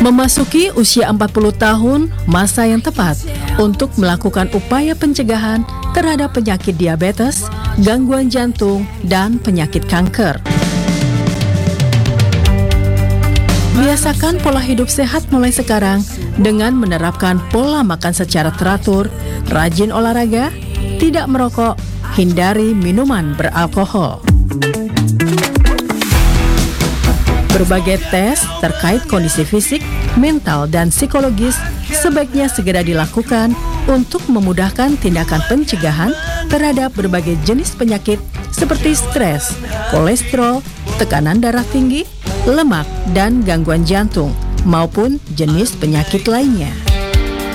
Memasuki usia 40 tahun, masa yang tepat untuk melakukan upaya pencegahan terhadap penyakit diabetes, gangguan jantung, dan penyakit kanker. Biasakan pola hidup sehat mulai sekarang dengan menerapkan pola makan secara teratur, rajin olahraga, tidak merokok, hindari minuman beralkohol. Berbagai tes terkait kondisi fisik, mental, dan psikologis sebaiknya segera dilakukan untuk memudahkan tindakan pencegahan terhadap berbagai jenis penyakit seperti stres, kolesterol, tekanan darah tinggi, lemak, dan gangguan jantung, maupun jenis penyakit lainnya.